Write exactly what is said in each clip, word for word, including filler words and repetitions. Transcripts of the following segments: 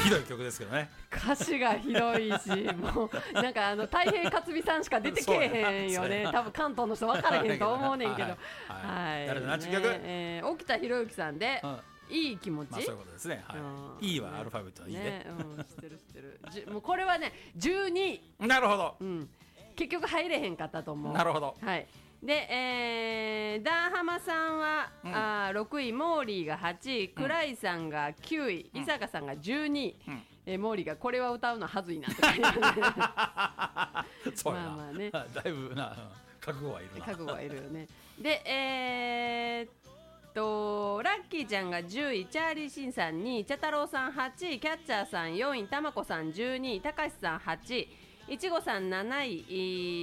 ひどい曲ですけどね。 歌詞がひどいし、もうなんかあの太平克美さんしか出てけえへんよね。多分関東の人分からへんと思うねんけど。 はい。誰だな、ちゅう曲。 えー、沖田博之さんで、うん、いい気持ち。 まあそういうことですね。はい。いいはアルファベットのいいね。 ね、うん、知ってる知ってる。じもうこれはね、じゅうにい。 なるほど。 うん。結局入れへんかったと思う。 なるほど。 はい。で、えー、ダーハマさんは、うん、あろくい、モーリーがはちい、クライさんがきゅうい、伊坂さんがじゅうにい、うんえー、モーリーがこれは歌うのはずいなって感じそうやな、まあまあね、だいぶな覚悟はいるな覚悟はいるよね。で、えーっとラッキーちゃんがじゅうい、チャーリーシンさんにい、茶太郎さんはちい、キャッチャーさんよんい、たまこさんじゅうにい、たかしさんはちい、いちごさんなない、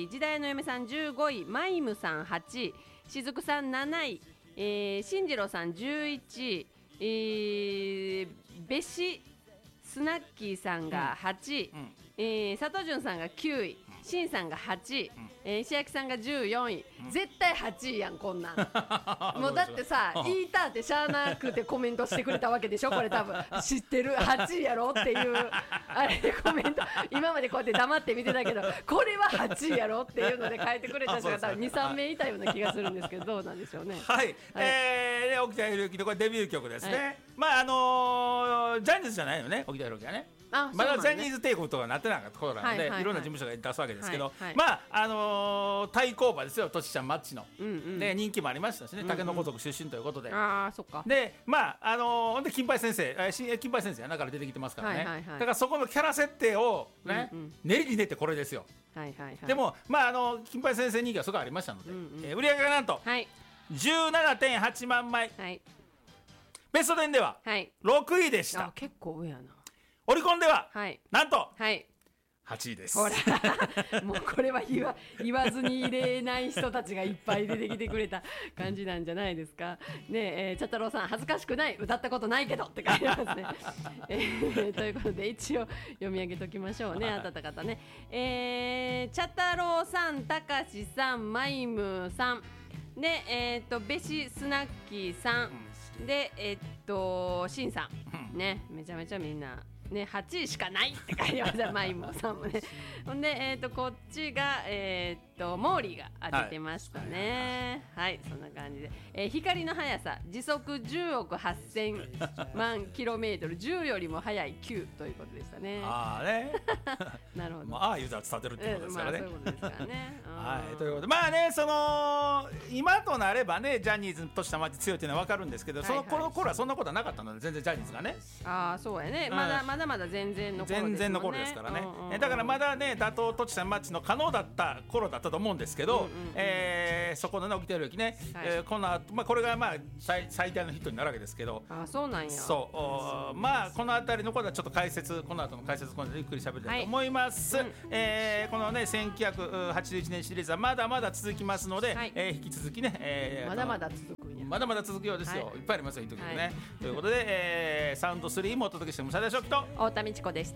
時代の嫁さんじゅうごい、マイムさんはちい、しずくさんなない、えー、進次郎さんじゅういちい、えー、べしスナッキーさんがはちい、うんうんえー、佐藤潤さんがきゅうい、しんさんがはちい、うんえー、石焼さんがじゅうよんい、うん、絶対はちいやんこんなんもうだってさ言いたってしゃあなくてコメントしてくれたわけでしょこれ多分知ってるはちいやろっていうあれコメント今までこうやって黙って見てたけどこれははちいやろっていうので書いてくれた人が多分 にさんめいいたような気がするんですけどどうなんでしょうね。 はい、はいえー、沖田博之のこれデビュー曲ですね、はい、まああのー、ジャニーズじゃないよね沖田博之はねまだジャニーズ帝国とかなってなかった頃なので、はいはいはい、いろんな事務所が出すわけですけど、はいはい、まああのー、対抗馬ですよトシちゃんマッチの、うんうん、で人気もありましたしね竹の子族出身ということで、うんうん、 あそっかでまああのー、ほんで金八先生金八先生やなから出てきてますからね、はいはいはい、だからそこのキャラ設定をね、うんうん、練りに練ってこれですよ、はいはいはい、でもまああの金八先生人気はそこありましたので、うんうんえー、売り上げがなんと、はい、じゅうななてんはちまんまい、はい、ベストテンではろくいでした、はい、 あ結構上やな。 オリコンでは、はい、なんと、 はい、 はちいです。 ほらもうこれは言わ、言わずに入れない人たちがいっぱい出てきてくれた感じなんじゃないですかねえ、えー、茶太郎さん恥ずかしくない歌ったことないけどって書いてますね、えー、ということで一応読み上げときましょうね、当たった方ね、えー、茶太郎さん、たかしさん、マイムさんで、えー、っとべしスナッキーさんで、えー、っとしんさんね、めちゃめちゃみんなね、はちいしかないって書いてましたマイモさんもね。ほんで、えー、とこっちが、えー、とモーリーが当ててましたね、はい、はい、そんな感じで、えー、光の速さ時速じゅうおくはっせんまんキロメートル、じゅうよりも速いきゅうということでしたね。 ああねなるほど、 まあ、ああいうざ伝ってるってことですからね、 えーまあ、そういうことですからねはい、ということでまあね、その今となればねジャニーズとしたまち強いっていうのは分かるんですけど、はいはい、その頃頃はそんなことはなかったので全然ジャニーズがね、 ああそうやね、まだまだまだ全然の頃ですもんね、 全然の頃ですからね、うんうんうん、だからまだね打倒とちさんマッチの可能だった頃だったと思うんですけど、うんうんうんえー、そこのね起きてる時ね、はいえー、この後、まあ、これがまあ 最, 最大のヒットになるわけですけど、 あそうなんや、 そうまあこの辺りのことはちょっと解説、この後の解説今度ゆっくり喋りたいと思います、はいうんえー、このねせんきゅうひゃくはちじゅういちねんシリーズはまだまだ続きますので、はいえー、引き続きね、えー、 まだまだ続くんや、 まだまだ続くようですよ、はい、いっぱいありますよヒット曲ね、はい、ということで、えー、サウンドスリーもお届けして武田翔樹と太田美智子でした。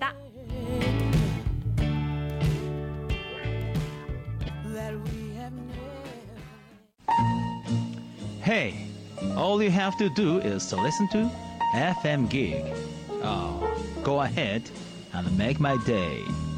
Hey, all you have to do is to listen to エフエム Gig. Oh, go ahead and make my day.